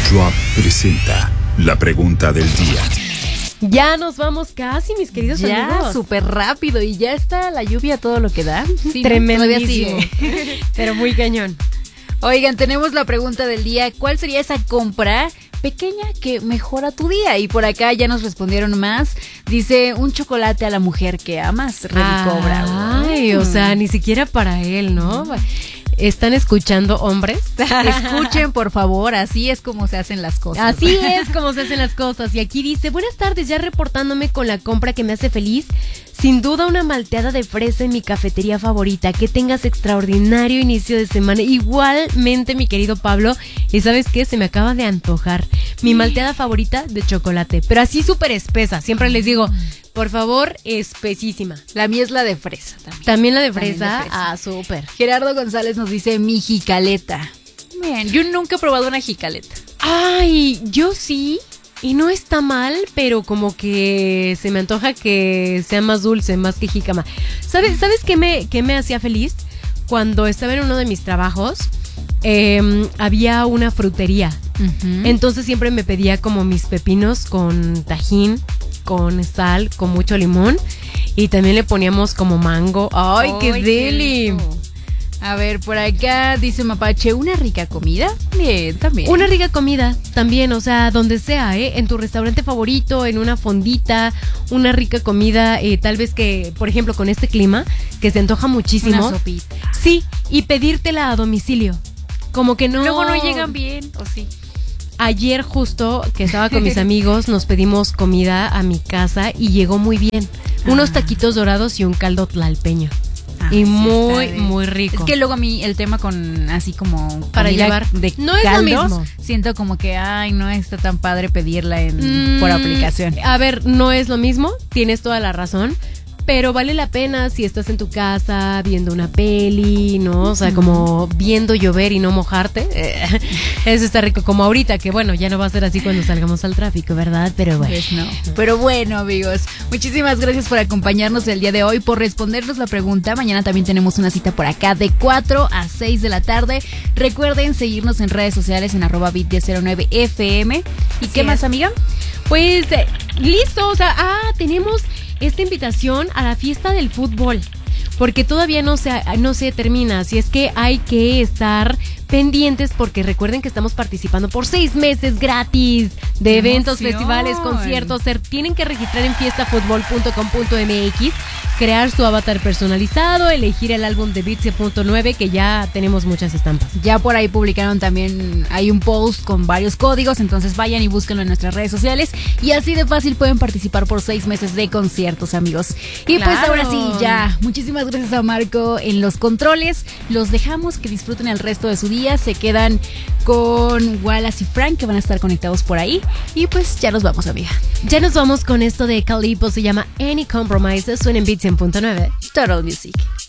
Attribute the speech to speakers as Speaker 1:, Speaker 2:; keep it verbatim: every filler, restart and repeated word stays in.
Speaker 1: Drop presenta la pregunta del día.
Speaker 2: Ya nos vamos casi, mis queridos
Speaker 3: ya,
Speaker 2: amigos.
Speaker 3: Ya, súper rápido. Y ya está la lluvia, todo lo que da.
Speaker 2: Sí, tremendísimo. Pero muy cañón.
Speaker 3: Oigan, tenemos la pregunta del día. ¿Cuál sería esa compra pequeña que mejora tu día? Y por acá ya nos respondieron más. Dice, un chocolate a la mujer que amas, Redicobra.
Speaker 2: Ay, o sea, ni siquiera para él, ¿no? Mm. ¿Están escuchando, hombres?
Speaker 3: Escuchen, por favor, así es como se hacen las cosas.
Speaker 2: Así es como se hacen las cosas. Y aquí dice, buenas tardes, ya reportándome con la compra que me hace feliz. Sin duda una malteada de fresa en mi cafetería favorita. Que tengas extraordinario inicio de semana. Igualmente, mi querido Pablo. Y ¿sabes qué? Se me acaba de antojar. Mi malteada favorita de chocolate. Pero así súper espesa. Siempre les digo, por favor, espesísima.
Speaker 3: La mía es la de fresa también.
Speaker 2: ¿También la de fresa?
Speaker 3: También de fresa.
Speaker 2: Ah, súper.
Speaker 3: Gerardo González nos dice mi jicaleta. Bien, yo nunca he probado una jicaleta.
Speaker 2: Ay, yo sí. Y no está mal, pero como que se me antoja que sea más dulce, más que jícama. ¿Sabes, ¿sabes qué me, qué me hacía feliz? Cuando estaba en uno de mis trabajos, eh, había una frutería. Uh-huh. Entonces siempre me pedía como mis pepinos con tajín, con sal, con mucho limón. Y también le poníamos como mango. ¡Ay, qué deli!
Speaker 3: A ver, por acá dice Mapache, ¿una rica comida? Bien, también.
Speaker 2: Una rica comida, también, o sea, donde sea, ¿eh? En tu restaurante favorito, en una fondita, una rica comida, eh, tal vez que, por ejemplo, con este clima, que se antoja muchísimo.
Speaker 3: Una sopita.
Speaker 2: Sí, y pedírtela a domicilio. Como que no...
Speaker 3: Luego no llegan bien, ¿o sí?
Speaker 2: Ayer justo, que estaba con mis amigos, nos pedimos comida a mi casa y llegó muy bien. Ah. Unos taquitos dorados y un caldo tlalpeño. Ah, y sí, muy, muy rico.
Speaker 3: Es que luego a mí el tema con así como
Speaker 2: para llevar
Speaker 3: de
Speaker 2: no es
Speaker 3: caldos,
Speaker 2: lo mismo.
Speaker 3: Siento como que, ay, no está tan padre pedirla en, mm, por aplicación.
Speaker 2: A ver, no es lo mismo, tienes toda la razón. Pero vale la pena si estás en tu casa viendo una peli, ¿no? O sea, como viendo llover y no mojarte. Eso está rico. Como ahorita, que bueno, ya no va a ser así cuando salgamos al tráfico, ¿verdad? Pero bueno.
Speaker 3: Pues no. Pero bueno, amigos, muchísimas gracias por acompañarnos el día de hoy, por respondernos la pregunta. Mañana también tenemos una cita por acá de cuatro a seis de la tarde. Recuerden seguirnos en redes sociales en arroba bit diez cero nueve F M. ¿Y
Speaker 2: Así
Speaker 3: qué
Speaker 2: es.
Speaker 3: más, amiga?
Speaker 2: Pues, eh, listo. O sea, ah, tenemos esta invitación a la fiesta del fútbol, porque todavía no se, no se termina, así es que hay que estar pendientes porque recuerden que estamos participando por seis meses gratis de eventos,
Speaker 3: emoción.
Speaker 2: festivales, conciertos. Se tienen que registrar en fiesta futbol punto com punto m x, crear su avatar personalizado, elegir el álbum de Bitse punto nueve, que ya tenemos muchas estampas.
Speaker 3: Ya por ahí publicaron también, hay un post con varios códigos, entonces vayan y búsquenlo en nuestras redes sociales y así de fácil pueden participar por seis meses de conciertos, amigos. Y
Speaker 2: claro.
Speaker 3: Pues ahora sí, ya, muchísimas gracias a Marco en los controles, los dejamos que disfruten el resto de su día, se quedan con Wallace y Frank que van a estar conectados por ahí y pues ya nos vamos, amiga.
Speaker 2: Ya nos vamos con esto de Calipo, se llama Any Compromises, suena en Bitse punto nueve.
Speaker 3: Total Music.